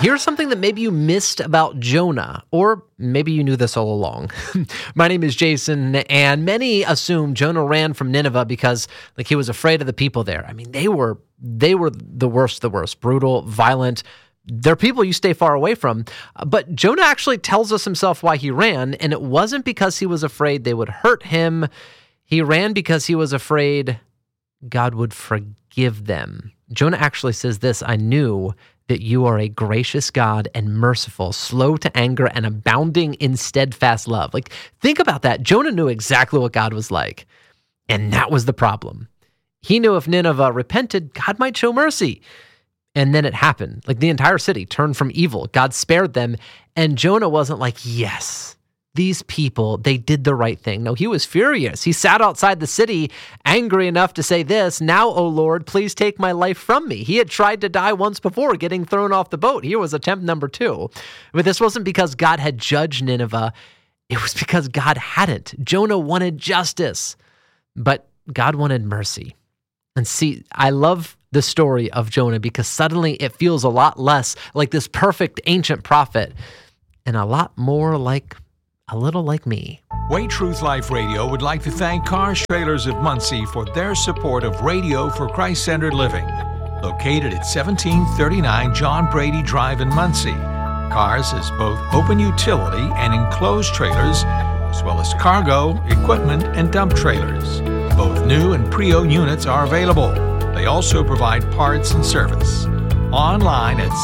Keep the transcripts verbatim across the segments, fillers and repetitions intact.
Here's something that maybe you missed about Jonah, or maybe you knew this all along. My name is Jason, and many assume Jonah ran from Nineveh because like he was afraid of the people there. I mean, they were they were the worst, of the worst, brutal, violent. They're people you stay far away from. But Jonah actually tells us himself why he ran, and it wasn't because he was afraid they would hurt him. He ran because he was afraid God would forgive them. Jonah actually says this, "I knew that you are a gracious God and merciful, slow to anger and abounding in steadfast love." Like, think about that. Jonah knew exactly what God was like, and that was the problem. He knew if Nineveh repented, God might show mercy. And then it happened. Like, the entire city turned from evil. God spared them, and Jonah wasn't like, yes, these people, they did the right thing. No, he was furious. He sat outside the city, angry enough to say this, "Now, O Lord, please take my life from me." He had tried to die once before, getting thrown off the boat. Here was attempt number two. But this wasn't because God had judged Nineveh. It was because God hadn't. Jonah wanted justice, but God wanted mercy. And see, I love the story of Jonah because suddenly it feels a lot less like this perfect ancient prophet and a lot more like a little like me. Way Truth Life Radio would like to thank Cars Trailers of Muncie for their support of Radio for Christ-Centered Living. Located at seventeen thirty-nine John Brady Drive in Muncie, Cars has both open utility and enclosed trailers, as well as cargo, equipment, and dump trailers. Both new and pre-owned units are available. They also provide parts and service. Online at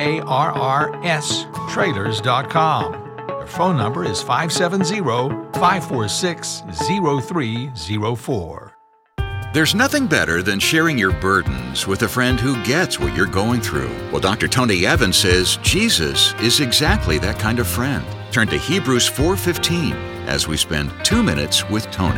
cars trailers dot com. Their phone number is five seven zero, five four six, zero three zero four. There's nothing better than sharing your burdens with a friend who gets what you're going through. Well, Doctor Tony Evans says Jesus is exactly that kind of friend. Turn to Hebrews four fifteen as we spend two minutes with Tony.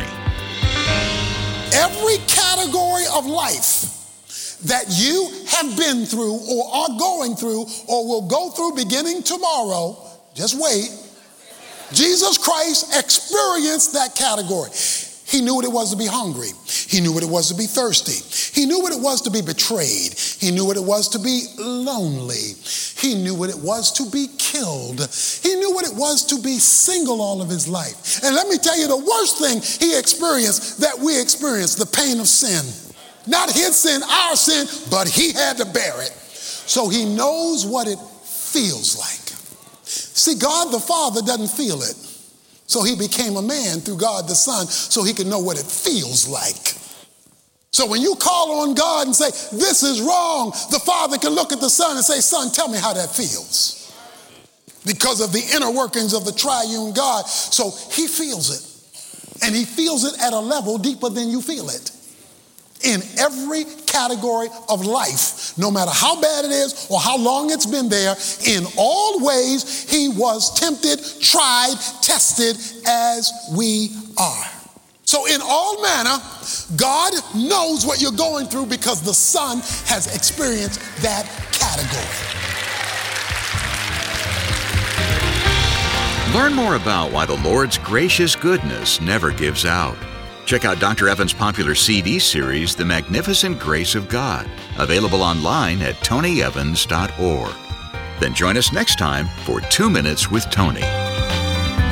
Every category of life that you have been through or are going through or will go through beginning tomorrow, just wait, Jesus Christ experienced that category. He knew what it was to be hungry. He knew what it was to be thirsty. He knew what it was to be betrayed. He knew what it was to be lonely. He knew what it was to be killed. He knew what it was to be single all of his life. And let me tell you, the worst thing he experienced that we experienced, the pain of sin. Not his sin, our sin, but he had to bear it. So he knows what it feels like. See, God the Father doesn't feel it. So he became a man through God the Son so he could know what it feels like. So when you call on God and say, this is wrong, the Father can look at the Son and say, Son, tell me how that feels. Because of the inner workings of the triune God. So he feels it. And he feels it at a level deeper than you feel it. In every category of life, no matter how bad it is or how long it's been there, in all ways, he was tempted, tried, tested as we are. So in all manner, God knows what you're going through because the Son has experienced that category. Learn more about why the Lord's gracious goodness never gives out. Check out Doctor Evans' popular C D series, The Magnificent Grace of God, available online at tony evans dot org. Then join us next time for Two Minutes with Tony.